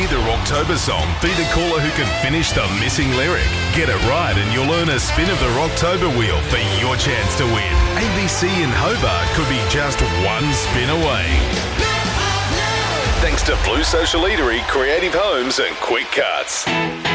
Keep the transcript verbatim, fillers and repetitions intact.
hear the Rocktober song, be the caller who can finish the missing lyric. Get it right and you'll earn a spin of the Rocktober wheel for your chance to win. A B C in Hobart could be just one spin away. Thanks to Blue Social Eatery, Creative Homes and Quick Cuts.